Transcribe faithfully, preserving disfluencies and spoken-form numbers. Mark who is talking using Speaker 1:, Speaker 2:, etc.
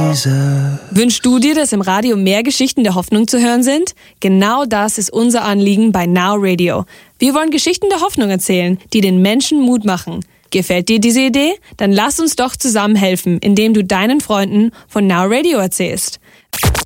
Speaker 1: deserve.
Speaker 2: Wünschst du dir, dass im Radio mehr Geschichten der Hoffnung zu hören sind? Genau das ist unser Anliegen bei Now Radio. Wir wollen Geschichten der Hoffnung erzählen, die den Menschen Mut machen. Gefällt dir diese Idee? Dann lass uns doch zusammen helfen, indem du deinen Freunden von Now Radio erzählst.